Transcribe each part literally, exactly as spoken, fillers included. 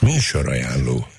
Műsorajánló.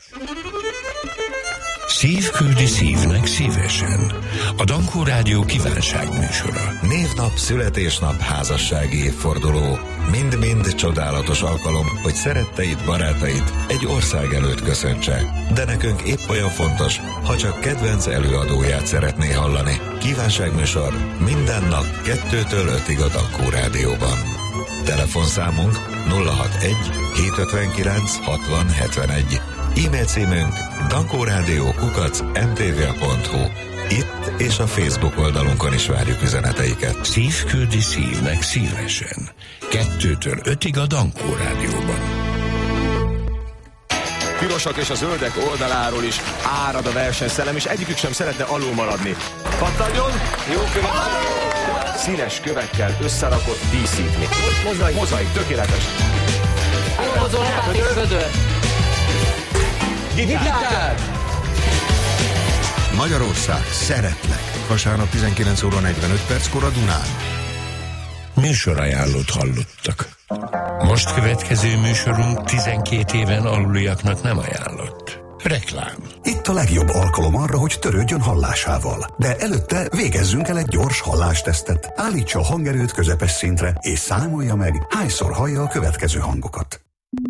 Szív küldi szívnek szívesen. A Dankó Rádió kívánság műsora. Névnap, születésnap, házassági évforduló. Mind-mind csodálatos alkalom, hogy szeretteid, barátait egy ország előtt köszöntse. De nekünk épp olyan fontos, ha csak kedvenc előadóját szeretné hallani. Kívánságműsor minden nap kettőtől ötig a Dankó Rádióban. Telefonszámunk nulla hatvanegy hétszázötvenkilenc hatvan hetvenegy. E-mail címünk dankórádió kukac em té vé pont hu. Itt és a Facebook oldalunkon is várjuk üzeneteiket. Szív küldi szívnek szívesen. Kettőtől ötig a Dankó Rádióban. Pirosak és a zöldek oldaláról is árad a versenyszellem, és egyikük sem szeretne alul maradni. Pattanjon! Jó követ! Színes kövekkel összerakott díszítmény. Mozaik. Mozaik, tökéletes. Hozol és vödör. Gitár! Magyarország, szeretlek. Vasárnap tizenkilenc óra negyvenöt perckor a Dunán. Műsorajánlót hallottak. Most következő műsorunk tizenkét éven aluliaknak nem ajánlott. Reklám. Itt a legjobb alkalom arra, hogy törődjön hallásával. De előtte végezzünk el egy gyors hallástesztet. Állítsa a hangerőt közepes szintre, és számolja meg, hányszor hallja a következő hangokat.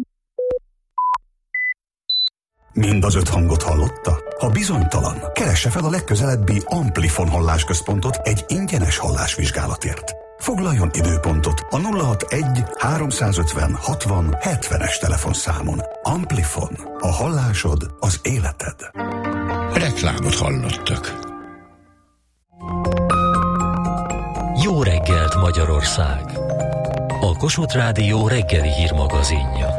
Mind az öt hangot hallotta? Ha bizonytalan, keresse fel a legközelebbi Amplifon hallásközpontot egy ingyenes hallásvizsgálatért. Foglaljon időpontot a nulla hatvanegy háromszázötven hatvan hetvenes telefonszámon. Amplifon. A hallásod az életed. Reklámot hallottak. Jó reggelt, Magyarország! A Kossuth Rádió reggeli hírmagazinja.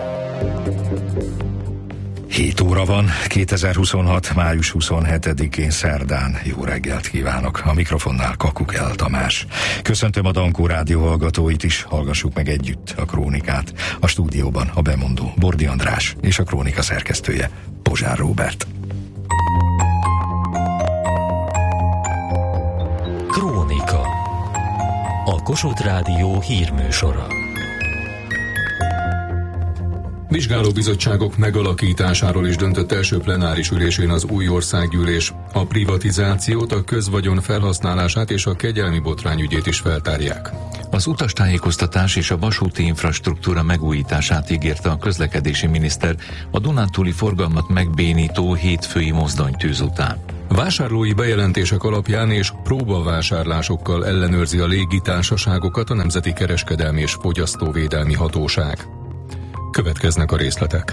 hét óra van, kétezer-huszonhat. május huszonhetedikén szerdán. Jó reggelt kívánok! A mikrofonnál Kakukel Tamás. Köszöntöm a Dankó Rádió hallgatóit is, hallgassuk meg együtt a krónikát. A stúdióban a bemondó Bordi András és a krónika szerkesztője Pozsár Róbert. Krónika. A Kossuth Rádió hírműsora. Vizsgálóbizottságok megalakításáról is döntött első plenáris ülésén az új országgyűlés. A privatizációt, a közvagyon felhasználását és a kegyelmi botrány ügyét is feltárják. Az utastájékoztatás és a vasúti infrastruktúra megújítását ígérte a közlekedési miniszter a dunántúli forgalmat megbénító hétfői mozdonytűz után. Vásárlói bejelentések alapján és próbavásárlásokkal ellenőrzi a légitársaságokat a Nemzeti Kereskedelmi és Fogyasztóvédelmi Hatóság. Következnek a részletek.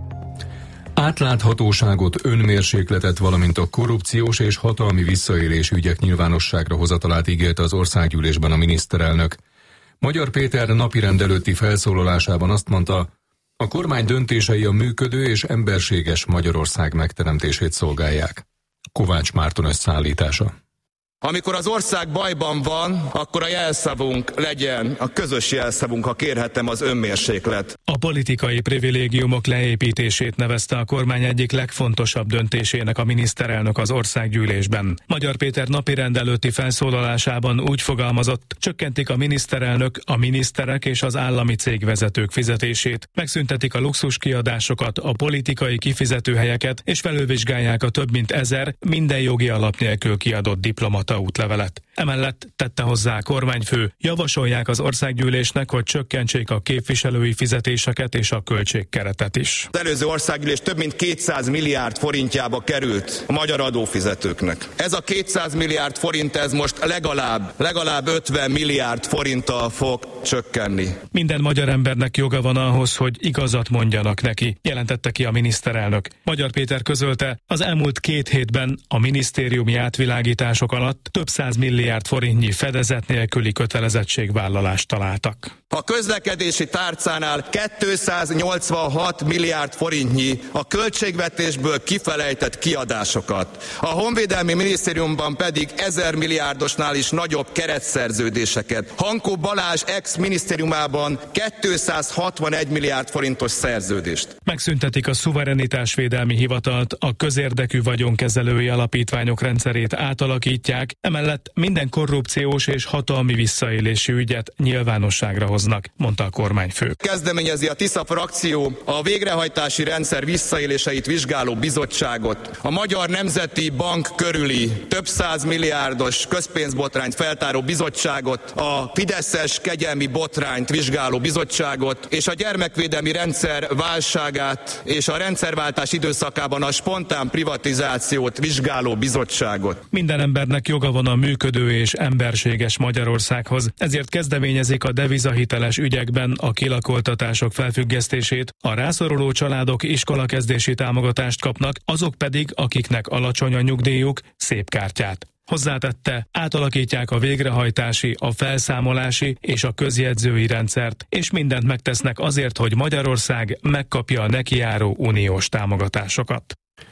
Átláthatóságot, önmérsékletet, valamint a korrupciós és hatalmi visszaélés ügyek nyilvánosságra hozatalát ígérte az országgyűlésben a miniszterelnök. Magyar Péter napirend előtti felszólalásában azt mondta, a kormány döntései a működő és emberséges Magyarország megteremtését szolgálják. Kovács Márton összeállítása. Amikor az ország bajban van, akkor a jelszavunk legyen, a közös jelszavunk, ha kérhetem, az önmérséklet. A politikai privilégiumok leépítését nevezte a kormány egyik legfontosabb döntésének a miniszterelnök az országgyűlésben. Magyar Péter napirend előtti felszólalásában úgy fogalmazott, csökkentik a miniszterelnök, a miniszterek és az állami cégvezetők fizetését, megszüntetik a luxuskiadásokat, a politikai kifizetőhelyeket, és felülvizsgálják a több mint ezer minden jogi alap nélkül kiadott diplomat útlevelet. Emellett tette hozzá a kormányfő, javasolják az országgyűlésnek, hogy csökkentsék a képviselői fizetéseket és a költségkeretet is. Az előző országgyűlés több mint kétszáz milliárd forintjába került a magyar adófizetőknek. Ez a kétszáz milliárd forint, ez most legalább, legalább ötven milliárd forinttal fog csökkenni. Minden magyar embernek joga van ahhoz, hogy igazat mondjanak neki, jelentette ki a miniszterelnök. Magyar Péter közölte, az elmúlt két hétben a minisztériumi átvilágítások alatt több száz milliárd forintnyi fedezet nélküli kötelezettségvállalást találtak. A közlekedési tárcánál kétszáznyolcvanhat milliárd forintnyi a költségvetésből kifelejtett kiadásokat. A Honvédelmi Minisztériumban pedig ezer milliárdosnál is nagyobb keretszerződéseket. Hankó Balázs ex-minisztériumában kétszázhatvanegy milliárd forintos szerződést. Megszüntetik a szuverenitásvédelmi hivatalt, a közérdekű vagyonkezelői alapítványok rendszerét átalakítják, emellett minden minden korrupciós és hatalmi visszaélési ügyet nyilvánosságra hoznak, mondta a kormányfő. Kezdeményezi a Tisza frakció a végrehajtási rendszer visszaéléseit vizsgáló bizottságot, a Magyar Nemzeti Bank körüli több száz milliárdos közpénzbotrányt feltáró bizottságot, a fideszes kegyelmi botrányt vizsgáló bizottságot, és a gyermekvédelmi rendszer válságát és a rendszerváltás időszakában a spontán privatizációt vizsgáló bizottságot. Minden embernek joga van a működő és emberséges Magyarországhoz, ezért kezdeményezik a devizahiteles ügyekben a kilakoltatások felfüggesztését, a rászoruló családok iskolakezdési támogatást kapnak, azok pedig, akiknek alacsony a nyugdíjuk, szép kártyát. Hozzátette, átalakítják a végrehajtási, a felszámolási és a közjegyzői rendszert, és mindent megtesznek azért, hogy Magyarország megkapja a nekijáró uniós támogatásokat.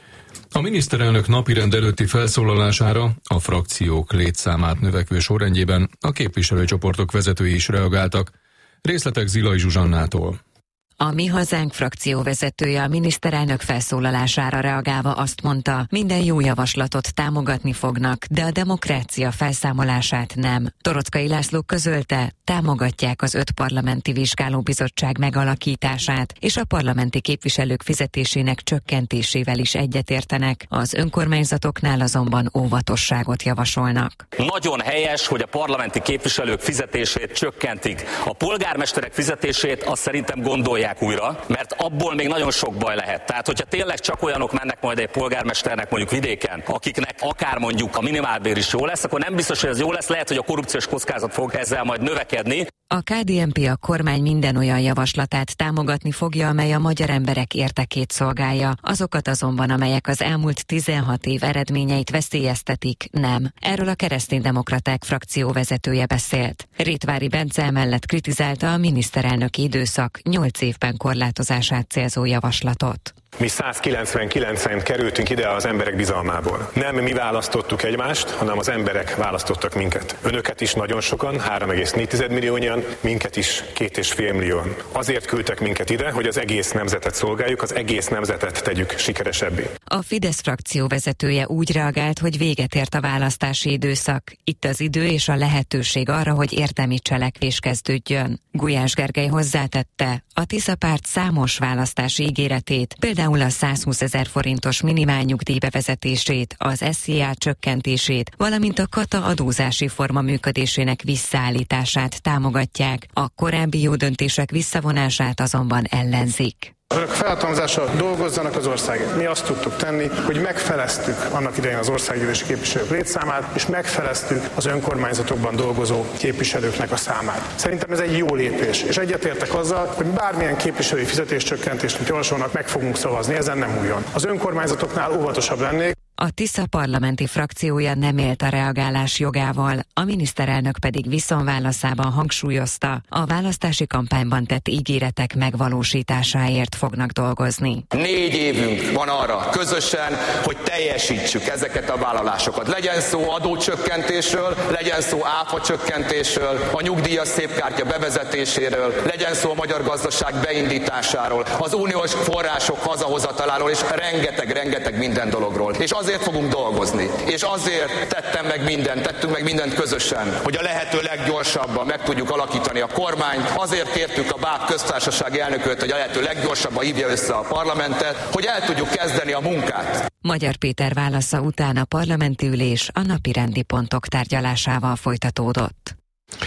A miniszterelnök napirend előtti felszólalására a frakciók létszámát növekvő sorrendjében a képviselőcsoportok vezetői is reagáltak. Részletek Zilai Zsuzsannától. A Mi Hazánk frakció vezetője a miniszterelnök felszólalására reagálva azt mondta, minden jó javaslatot támogatni fognak, de a demokrácia felszámolását nem. Torockai László közölte, támogatják az öt parlamenti vizsgálóbizottság megalakítását, és a parlamenti képviselők fizetésének csökkentésével is egyetértenek. Az önkormányzatoknál azonban óvatosságot javasolnak. Nagyon helyes, hogy a parlamenti képviselők fizetését csökkentik. A polgármesterek fizetését azt szerintem gondolják újra, mert abból még nagyon sok baj lehet. Tehát, hogyha tényleg csak olyanok mennek majd egy polgármesternek mondjuk vidéken, akiknek akár mondjuk a minimálbér is jó lesz, akkor nem biztos, hogy ez jó lesz, lehet, hogy a korrupciós kockázat fog ezzel majd növekedni. A ká dé en pé a kormány minden olyan javaslatát támogatni fogja, amely a magyar emberek érdekét szolgálja. Azokat azonban, amelyek az elmúlt tizenhat év eredményeit veszélyeztetik, nem. Erről a kereszténydemokraták frakció vezetője beszélt. Rétvári Bence emellett kritizálta a miniszterelnöki időszak nyolc évben korlátozását célzó javaslatot. Mi százkilencvenkilencen kerültünk ide az emberek bizalmából. Nem mi választottuk egymást, hanem az emberek választottak minket. Önöket is nagyon sokan, három egész négy milliónyian, minket is két és fél millióan. Azért küldtek minket ide, hogy az egész nemzetet szolgáljuk, az egész nemzetet tegyük sikeresebbé. A Fidesz frakció vezetője úgy reagált, hogy véget ért a választási időszak. Itt az idő és a lehetőség arra, hogy érdemi cselekvés kezdődjön. Gulyás Gergely hozzátette, a Tisza párt számos választási ígéretét, például a százhúszezer forintos minimálnyugdíj bevezetését, az es zé á csökkentését, valamint a kata adózási forma működésének visszaállítását támogatják, a korábbi jó döntések visszavonását azonban ellenzik. Önök felhatalmazással dolgozzanak az országért. Mi azt tudtuk tenni, hogy megfeleztük annak idején az országgyűlési képviselők létszámát, és megfeleztük az önkormányzatokban dolgozó képviselőknek a számát. Szerintem ez egy jó lépés, és egyetértek azzal, hogy bármilyen képviselői fizetéscsökkentést, mint javasolnak, meg fogunk szavazni, ezen nem újon. Az önkormányzatoknál óvatosabb lennék. A Tisza parlamenti frakciója nem élt a reagálás jogával, a miniszterelnök pedig viszonválaszában hangsúlyozta, a választási kampányban tett ígéretek megvalósításáért fognak dolgozni. Négy évünk van arra közösen, hogy teljesítsük ezeket a vállalásokat. Legyen szó adócsökkentésről, legyen szó áfa csökkentésről, a nyugdíjas szépkártya bevezetéséről, legyen szó a magyar gazdaság beindításáról, az uniós források hazahozataláról, és rengeteg-rengeteg minden dologról. És azért fogunk dolgozni, és azért tettem meg mindent, tettünk meg mindent közösen, hogy a lehető leggyorsabban meg tudjuk alakítani a kormányt. Azért kértük a báb köztársasági elnököt, hogy a lehető leggyorsabban hívja össze a parlamentet, hogy el tudjuk kezdeni a munkát. Magyar Péter válasza után a parlamenti ülés a napirendi pontok tárgyalásával folytatódott.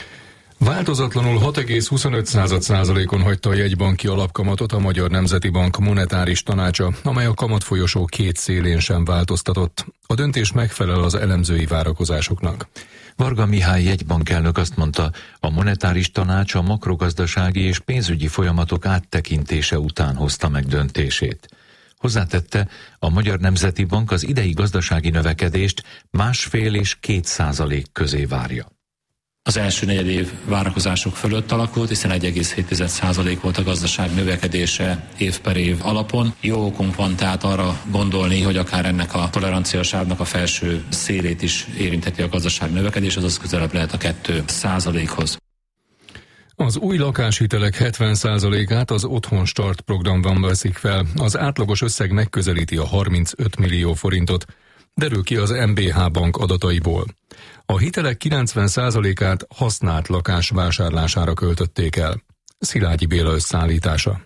Változatlanul hat egész huszonöt százalékon hagyta a jegybanki alapkamatot a Magyar Nemzeti Bank monetáris tanácsa, amely a kamatfolyosó két szélén sem változtatott. A döntés megfelel az elemzői várakozásoknak. Varga Mihály jegybankelnök azt mondta, a monetáris tanács a makrogazdasági és pénzügyi folyamatok áttekintése után hozta meg döntését. Hozzátette, a Magyar Nemzeti Bank az idei gazdasági növekedést másfél és két százalék közé várja. Az első negyedév várakozások fölött alakult, hiszen egy egész hét százalék volt a gazdaság növekedése év per év alapon. Jó okunk van tehát arra gondolni, hogy akár ennek a toleranciasávnak a felső szélét is érintheti a gazdaság növekedés, azaz közelebb lehet a két százalékhoz. Az új lakáshitelek hetven százalékát az Otthon Start programban veszik fel. Az átlagos összeg megközelíti a harmincöt millió forintot. derül ki az em bé há Bank adataiból. A hitelek kilencven százalékát használt lakás vásárlására költötték el. Szilágyi Béla összeállítása.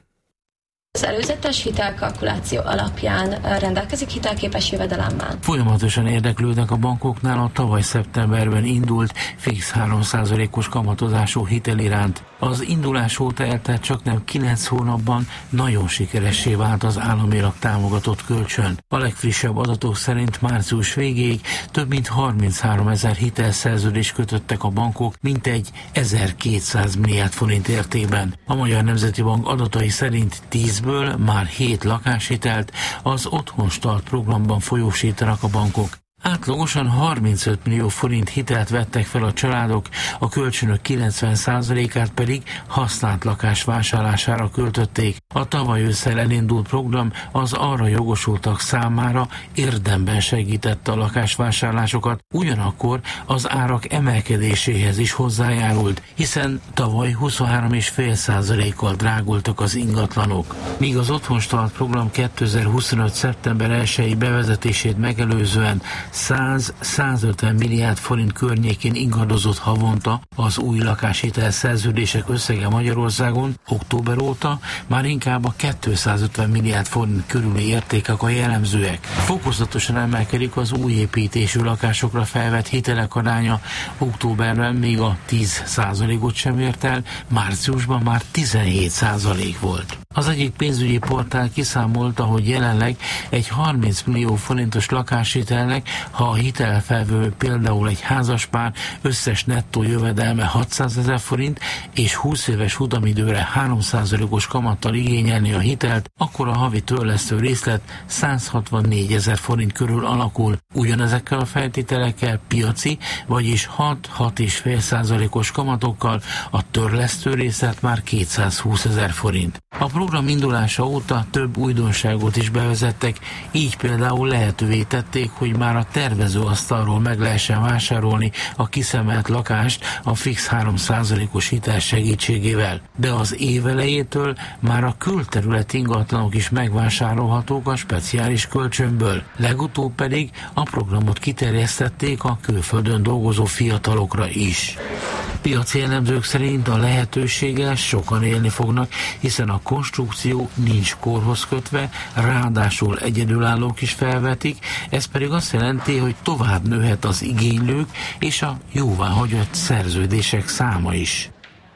Az előzetes hitelkalkuláció alapján rendelkezik hitelképes jövedelemmel. Folyamatosan érdeklődnek a bankoknál a tavaly szeptemberben indult fix három százalékos kamatozású hitel iránt. Az indulás óta eltelt csaknem kilenc hónapban nagyon sikeressé vált az államilag támogatott kölcsön. A legfrissebb adatok szerint március végéig több mint harminchárom ezer hitelszerződést kötöttek a bankok, mintegy ezerkétszáz milliárd forint értékben. A Magyar Nemzeti Bank adatai szerint tízből már hét lakáshitelt az Otthonstart programban folyósítanak a bankok. Átlagosan harmincöt millió forint hitelt vettek fel a családok, a kölcsönök kilencven százalékát pedig használt lakás vásárlására költötték. A tavaly ősszel elindult program az arra jogosultak számára érdemben segítette a lakásvásárlásokat, ugyanakkor az árak emelkedéséhez is hozzájárult, hiszen tavaly huszonhárom egész öt százalékkal drágultak az ingatlanok. Míg az Otthonstart program kétezer-huszonöt. szeptember elsejei bevezetését megelőzően száz-százötven milliárd forint környékén ingadozott havonta az új lakáshitel szerződések összege Magyarországon, október óta már inkább a kétszázötven milliárd forint körüli értékek a jellemzőek. Fokozatosan emelkedik az új építésű lakásokra felvett hitelek aránya, októberben még a tíz százalékot sem ért el, márciusban már tizenhét százalék volt. Az egyik pénzügyi portál kiszámolta, hogy jelenleg egy harminc millió forintos lakáshitelnek, ha a hitelfelvevő például egy házaspár összes nettó jövedelme hatszázezer forint, és húsz éves futamidőre három százalékos kamattal igényelni a hitelt, akkor a havi törlesztő részlet száz hatvannégy ezer forint körül alakul. Ugyanezekkel a feltételekkel piaci, vagyis hat-hat egész öt százalékos kamatokkal a törlesztő részlet már kétszázhúsz ezer forint. A program indulása óta több újdonságot is bevezettek, így például lehetővé tették, hogy már a tervezőasztalról meg lehessen vásárolni a kiszemelt lakást a fix három százalékos hitel segítségével. De az év elejétől már a külterület ingatlanok is megvásárolhatók a speciális kölcsönből. Legutóbb pedig a programot kiterjesztették a külföldön dolgozó fiatalokra is. Piaci elemzők szerint a lehetőséggel sokan élni fognak, hiszen a konstrukció nincs korhoz kötve, ráadásul egyedülállók is felvetik, ez pedig azt jelenti, hogy tovább nőhet az igénylők és a jóváhagyott szerződések száma is.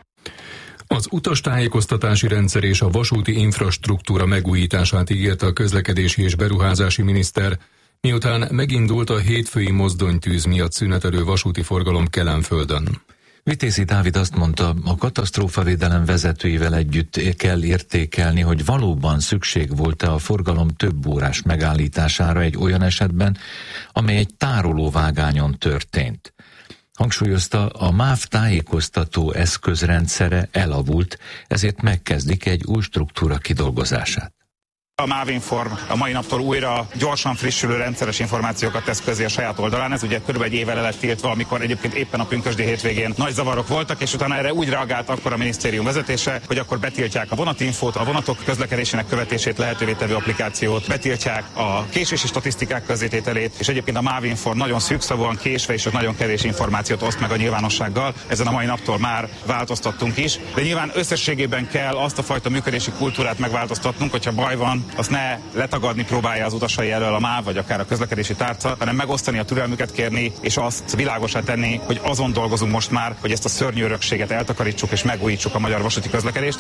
Az utastájékoztatási rendszer és a vasúti infrastruktúra megújítását ígérte a közlekedési és beruházási miniszter, miután megindult a hétfői mozdonytűz miatt szünetelő vasúti forgalom Kelenföldön. Vitézi Dávid azt mondta, a katasztrófavédelem vezetőivel együtt kell értékelni, hogy valóban szükség volt-e a forgalom több órás megállítására egy olyan esetben, amely egy tárolóvágányon történt. Hangsúlyozta, a MÁV tájékoztató eszközrendszere elavult, ezért megkezdik egy új struktúra kidolgozását. A MÁV-Inform a mai naptól újra gyorsan frissülő rendszeres információkat tesz közé a saját oldalán. Ez ugye körülbelül egy évvel el lett tiltva, amikor egyébként éppen a pünkösdi hétvégén nagy zavarok voltak, és utána erre úgy reagált akkor a minisztérium vezetése, hogy akkor betiltják a vonatinfót, a vonatok közlekedésének követését lehetővé tevő applikációt, betiltják a késési statisztikák közzétételét, és egyébként a MÁV-Inform nagyon szűkszavúan, késve és nagyon kevés információt oszt meg a nyilvánossággal. Ezen a mai naptól már változtattunk is, de nyilván összességében kell azt a fajta működési kultúrát megváltoztatnunk, hogyha baj van, azt ne letagadni próbálja az utasai elől a MÁV vagy akár a közlekedési tárca, hanem megosztani, a türelmüket kérni, és azt világosá tenni, hogy azon dolgozunk most már, hogy ezt a szörnyű örökséget eltakarítsuk és megújítsuk a magyar vasúti közlekedést.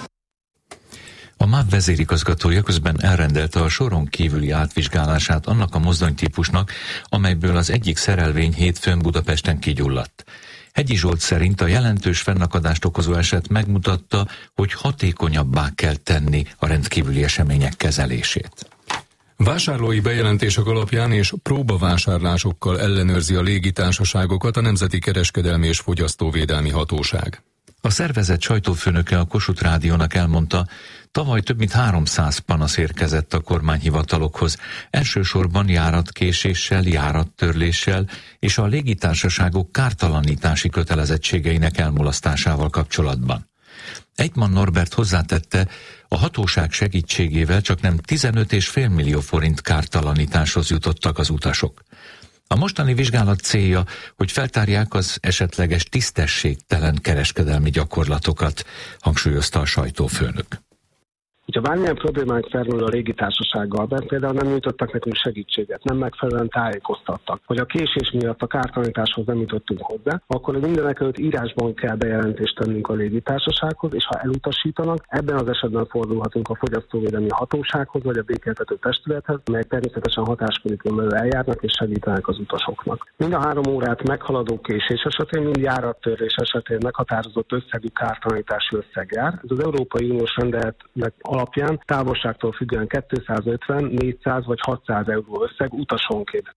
A MÁV vezérigazgatója közben elrendelte a soron kívüli átvizsgálását annak a mozdonytípusnak, amelyből az egyik szerelvény hétfőn Budapesten kigyulladt. Hegyi Zsolt szerint a jelentős fennakadást okozó eset megmutatta, hogy hatékonyabbá kell tenni a rendkívüli események kezelését. Vásárlói bejelentések alapján és próbavásárlásokkal ellenőrzi a légitársaságokat a Nemzeti Kereskedelmi és Fogyasztóvédelmi Hatóság. A szervezet sajtófőnöke a Kossuth Rádiónak elmondta, tavaly több mint háromszáz panasz érkezett a kormányhivatalokhoz, elsősorban járatkéséssel, járattörléssel és a légitársaságok kártalanítási kötelezettségeinek elmulasztásával kapcsolatban. Egyman Norbert hozzátette, a hatóság segítségével csaknem tizenöt egész öt millió forint kártalanításhoz jutottak az utasok. A mostani vizsgálat célja, hogy feltárják az esetleges tisztességtelen kereskedelmi gyakorlatokat, hangsúlyozta a sajtófőnök. Hogyha bármilyen problémánk felmerül a légitársasággal, de például nem nyújtottak nekünk segítséget, nem megfelelően tájékoztattak, hogy a késés miatt a kártalanításhoz nem jutottunk hozzá, akkor mindenekelőtt írásban kell bejelentést tennünk a légitársasághoz, és ha elutasítanak, ebben az esetben fordulhatunk a fogyasztóvédelmi hatósághoz, vagy a békéltető testülethez, melyek természetesen hatáskörükön belül eljárnak és segítenek az utasoknak. Mind a három órát meghaladó késés esetén, mind járattörlés esetén meghatározott összegű kártalanítási összeg jár. Ez az Európai Uniós rendeletnek alapján távolságtól függően kétszázötven, négyszáz vagy hatszáz euró összeg utasonként.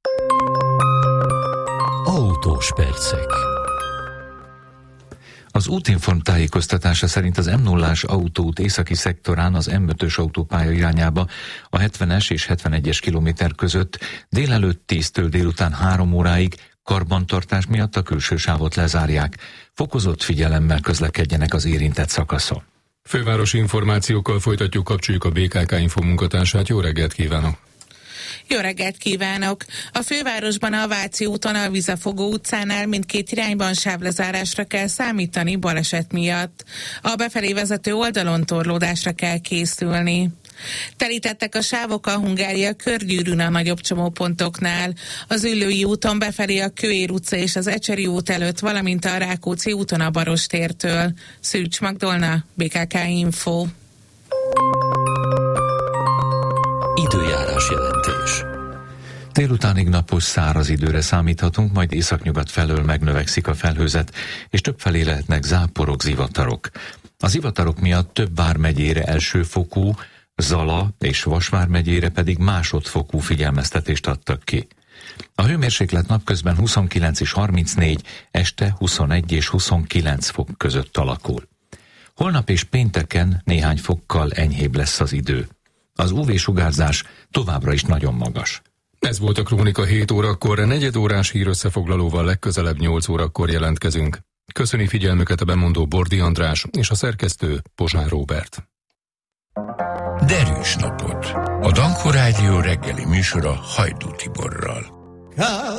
Autós percek. Az Útinform tájékoztatása szerint az M nullás autóút északi szektorán az M ötös autópálya irányába a hetvenes és hetvenegyes kilométer között délelőtt tíztől délután három óráig karbantartás miatt a külső sávot lezárják. Fokozott figyelemmel közlekedjenek az érintett szakaszon. Fővárosi információkkal folytatjuk, kapcsoljuk a bé ká ká Info munkatársát. Jó reggelt kívánok! Jó reggelt kívánok! A fővárosban a Váci úton a Vizefogó utcánál mindkét irányban sávlezárásra kell számítani baleset miatt. A befelé vezető oldalon torlódásra kell készülni. Telítettek a sávok a Hungária körgyűrűn a nagyobb csomópontoknál, az Üllői úton befelé a Kőér utca és az Ecseri út előtt, valamint a Rákóczi úton a Barostértől. Szűcs Magdolna, bé ká ká Info. Időjárás jelentés. Délutánig napos száraz időre számíthatunk, majd északnyugat felől megnövekszik a felhőzet, és többfelé lehetnek záporok, zivatarok. A zivatarok miatt több vármegyére elsőfokú, Zala és Vas vármegyére pedig másodfokú figyelmeztetést adtak ki. A hőmérséklet napközben huszonkilenc és harmincnégy, este huszonegy és huszonkilenc fok között alakul. Holnap és pénteken néhány fokkal enyhébb lesz az idő. Az ú vé-sugárzás továbbra is nagyon magas. Ez volt a Krónika hét órakor, negyed órás hírösszefoglalóval legközelebb nyolc órakor jelentkezünk. Köszöni figyelmüket a bemondó Bordi András és a szerkesztő Pozsár Róbert. Derűs napot! A Dankó Rádió reggeli műsora Hajdú Tiborral.